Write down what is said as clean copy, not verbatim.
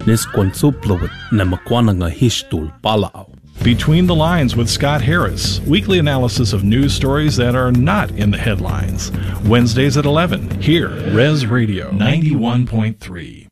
Nis Quansuplowit Namakwananga Hishtul Palao. Between the Lines with Scott Harris, weekly analysis of news stories that are not in the headlines. Wednesdays at 11, here, Res Radio 91.3.